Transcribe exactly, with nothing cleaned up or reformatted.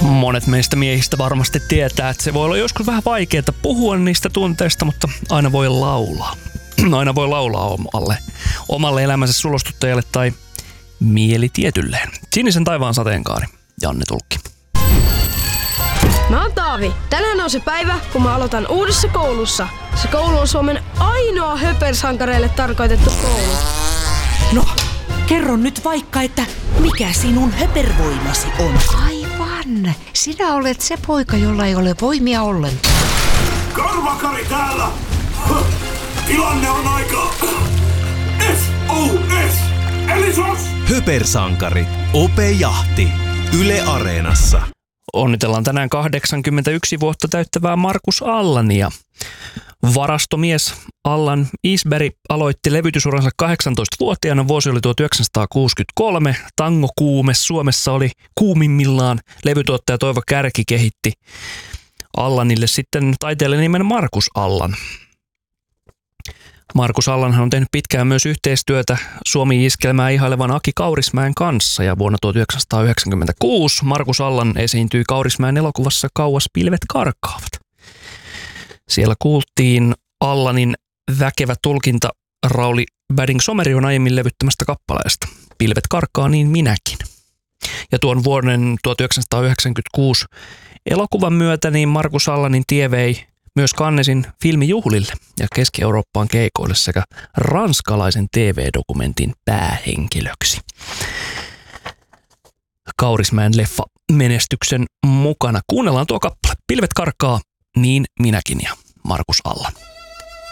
Monet meistä miehistä varmasti tietää, että se voi olla joskus vähän vaikeaa puhua niistä tunteista, mutta aina voi laulaa. Aina voi laulaa omalle, omalle elämänsä sulostuttajalle tai mielitietylleen. Sinisen taivaan sateenkaari, Janne Tulkki. Mä oon Taavi. Tänään on se päivä, kun mä aloitan uudessa koulussa. Se koulu on Suomen ainoa höpersankareille tarkoitettu koulu. No, kerro nyt vaikka, että mikä sinun höpervoimasi on. Aivan. Sinä olet se poika, jolla ei ole voimia ollenkaan. Karvakari täällä! Tilanne on aika... S O S! Eli sos! Höpersankari. Ope Jahti. Yle Areenassa. Onnitellaan tänään kahdeksankymmentäyksi vuotta täyttävää Markus Allania. Varastomies Allan Isberg aloitti levytysuransa kahdeksantoistavuotiaana. Vuosi oli tuhatyhdeksänsataakuusikymmentäkolme. Tangokuume Suomessa oli kuumimmillaan. Levytuottaja Toivo Kärki kehitti Allanille sitten taiteilijan nimen Markus Allan. Markus Allanhan on tehnyt pitkään myös yhteistyötä Suomi-iskelmää ihailevan Aki Kaurismäen kanssa, ja vuonna tuhatyhdeksänsataayhdeksänkymmentäkuusi Markus Allan esiintyi Kaurismäen elokuvassa Kauas pilvet karkaavat. Siellä kuultiin Allanin väkevä tulkinta Rauli Bading-Somerion aiemmin levyttämästä kappaleesta Pilvet karkaa niin minäkin. Ja tuon vuoden tuhatyhdeksänsataayhdeksänkymmentäkuusi elokuvan myötä niin Markus Allanin tie vei myös Cannesin filmijuhlille ja Keski-Eurooppaan keikoille sekä ranskalaisen T V-dokumentin päähenkilöksi. Kaurismäen leffa menestyksen mukana. Kuunnellaan tuo kappale. Pilvet karkaa, niin minäkin, ja Markus Allan.